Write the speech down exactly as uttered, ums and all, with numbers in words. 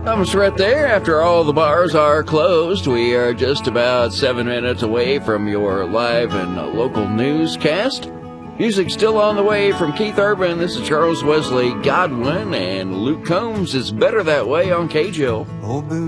Almost right there. After all the bars are closed, we are just about seven minutes away from your live and local newscast. Music still on the way from Keith Urban. This is Charles Wesley Godwin, and Luke Combs is Better That Way on K J O.